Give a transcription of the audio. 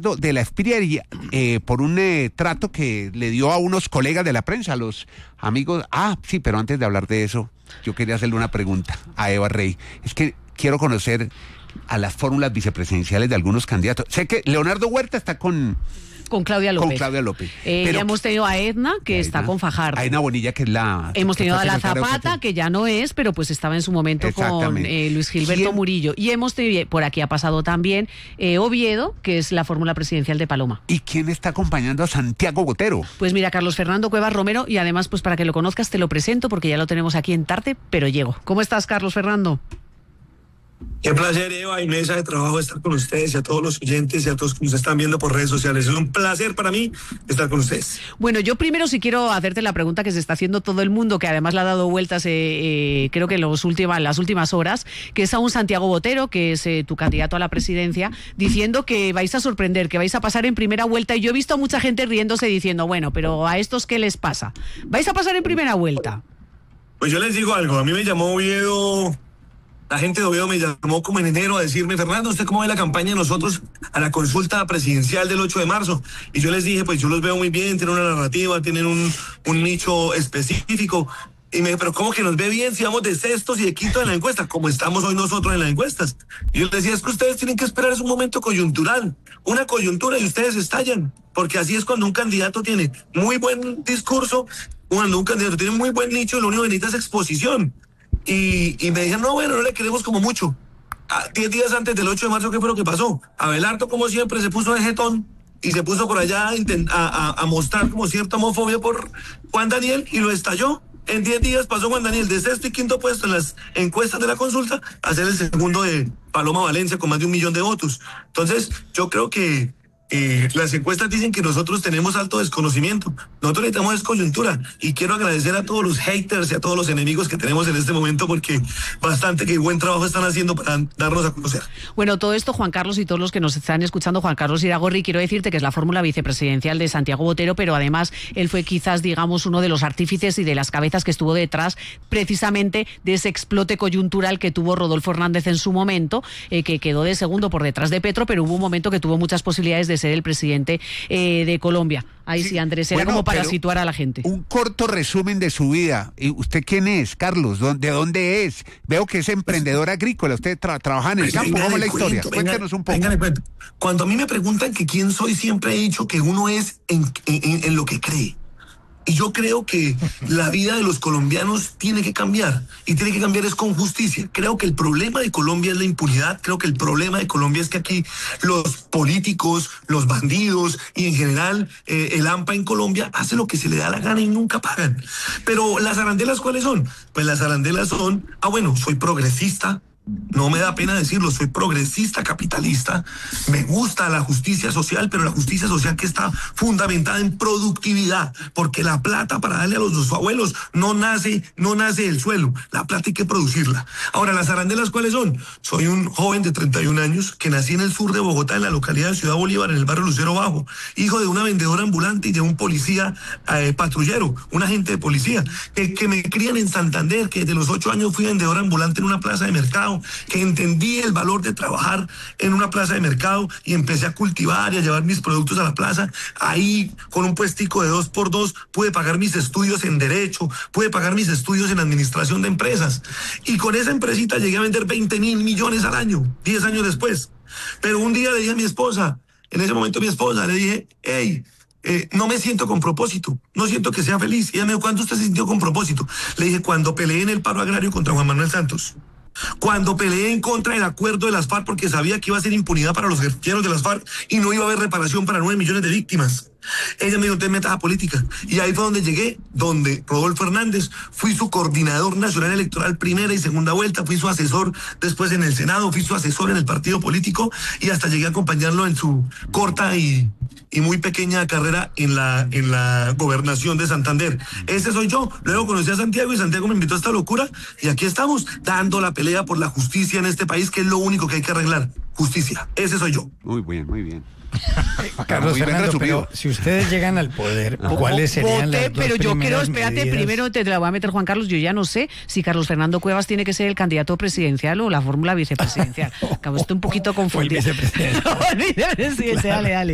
Leonardo de la Espriella por un trato que le dio a unos colegas de la prensa, a los amigos. Sí, pero antes de hablar de eso, yo quería hacerle una pregunta a Eva Rey. Es que quiero conocer a las fórmulas vicepresidenciales de algunos candidatos. Sé que Leonardo Huerta está con Claudia López. Con Claudia López. Ya hemos tenido a Edna, que está con Fajardo. A Edna Bonilla, que es la... Hemos tenido a la Zapata, que ya no es, pero pues estaba en su momento con Luis Gilberto Murillo. Y hemos tenido, por aquí ha pasado también Oviedo, que es la fórmula presidencial de Paloma. ¿Y quién está acompañando a Santiago Botero? Pues mira, Carlos Fernando Cuevas Romero, y además, pues para que lo conozcas, te lo presento, porque ya lo tenemos aquí en Tarde, pero llego. ¿Cómo estás, Carlos Fernando? Qué placer, Eva, y mesa de trabajo estar con ustedes y a todos los oyentes y a todos que nos están viendo por redes sociales. Es un placer para mí estar con ustedes. Bueno, yo primero sí quiero hacerte la pregunta que se está haciendo todo el mundo, que además le ha dado vueltas, creo que las últimas horas, que es a un Santiago Botero, que es tu candidato a la presidencia, diciendo que vais a sorprender, que vais a pasar en primera vuelta. Y yo he visto a mucha gente riéndose diciendo, bueno, pero ¿a estos qué les pasa? ¿Vais a pasar en primera vuelta? Pues yo les digo algo, a mí me llamó Oviedo... La gente de Oviedo me llamó como en enero a decirme, Fernando, ¿usted cómo ve la campaña de nosotros a la consulta presidencial del 8 de marzo? Y yo les dije, pues yo los veo muy bien, tienen una narrativa, tienen un nicho específico. Y me dijo, pero ¿cómo que nos ve bien si vamos de sextos y de quinto en la encuesta? Como estamos hoy nosotros en las encuestas. Y yo les decía, es que ustedes tienen que esperar, es un momento coyuntural, una coyuntura, y ustedes estallan. Porque así es cuando un candidato tiene muy buen discurso, cuando un candidato tiene muy buen nicho, lo único que necesita es exposición. Y me dijeron, no, bueno, no le queremos como mucho. 10 días antes del 8 de marzo, ¿qué fue lo que pasó? Abelardo, como siempre, se puso de jetón y se puso por allá a mostrar como cierta homofobia por Juan Daniel y lo estalló. En 10 días pasó Juan Daniel de sexto y quinto puesto en las encuestas de la consulta a ser el segundo de Paloma Valencia con más de 1 millón de votos. Entonces, yo creo que las encuestas dicen que nosotros tenemos alto desconocimiento. Nosotros necesitamos coyuntura, y quiero agradecer a todos los haters y a todos los enemigos que tenemos en este momento, porque bastante que buen trabajo están haciendo para darnos a conocer. Bueno, todo esto, Juan Carlos, y todos los que nos están escuchando, Juan Carlos Iragorri, quiero decirte que es la fórmula vicepresidencial de Santiago Botero, pero además él fue quizás, digamos, uno de los artífices y de las cabezas que estuvo detrás precisamente de ese explote coyuntural que tuvo Rodolfo Hernández en su momento, que quedó de segundo por detrás de Petro, pero hubo un momento que tuvo muchas posibilidades de ser el presidente de Colombia. Ahí sí, Andrés, era como para situar a la gente. Un corto resumen de su vida. ¿Y usted quién es, Carlos? ¿De dónde es? Veo que es emprendedor agrícola. Usted trabaja en el campo. ¿Cómo es la historia? Cuéntenos un poco. Cuando a mí me preguntan que quién soy, siempre he dicho que uno es en lo que cree. Y yo creo que la vida de los colombianos tiene que cambiar, y tiene que cambiar es con justicia. Creo que el problema de Colombia es la impunidad. Creo que el problema de Colombia es que aquí los políticos, los bandidos y en general el AMPA en Colombia hace lo que se le da la gana y nunca pagan. Pero las arandelas, ¿cuáles son? Pues las arandelas son, soy progresista. No me da pena decirlo, soy progresista capitalista, me gusta la justicia social, pero la justicia social que está fundamentada en productividad, porque la plata para darle a los abuelos no nace del suelo, la plata hay que producirla. Ahora, ¿las arandelas cuáles son? Soy un joven de 31 años que nací en el sur de Bogotá, en la localidad de Ciudad Bolívar, en el barrio Lucero Bajo, hijo de una vendedora ambulante y de un policía patrullero, un agente de policía, que me crían en Santander, que desde los 8 años fui vendedor ambulante en una plaza de mercado, que entendí el valor de trabajar en una plaza de mercado y empecé a cultivar y a llevar mis productos a la plaza. Ahí, con un puestico de 2x2, pude pagar mis estudios en Derecho, pude pagar mis estudios en Administración de Empresas. Y con esa empresita llegué a vender 20.000 millones al año, 10 años después. Pero un día le dije a mi esposa, en ese momento mi esposa, le dije, hey, no me siento con propósito, no siento que sea feliz. Y ella me dijo, ¿cuándo usted se sintió con propósito? Le dije, cuando peleé en el paro agrario contra Juan Manuel Santos. Cuando peleé en contra del acuerdo de las FARC, porque sabía que iba a ser impunidad para los guerrilleros de las FARC y no iba a haber reparación para 9 millones de víctimas. Ella me dijo, te metas a política. Y ahí fue donde llegué, donde Rodolfo Hernández, fui su coordinador nacional electoral primera y segunda vuelta, fui su asesor después en el Senado, fui su asesor en el partido político y hasta llegué a acompañarlo en su corta y muy pequeña carrera en la gobernación de Santander. Ese soy yo. Luego conocí a Santiago y Santiago me invitó a esta locura y aquí estamos dando la pelea por la justicia en este país, que es lo único que hay que arreglar. Justicia. Ese soy yo. Muy bien, muy bien. Carlos Fernando, pero si ustedes llegan al poder, ¿cuáles serían las dos pero yo creo, espérate, medidas? Primero te la voy a meter, Juan Carlos, yo ya no sé si Carlos Fernando Cuevas tiene que ser el candidato presidencial o la fórmula vicepresidencial. Acabo, estoy un poquito confundida. O el vicepresidente. Dale.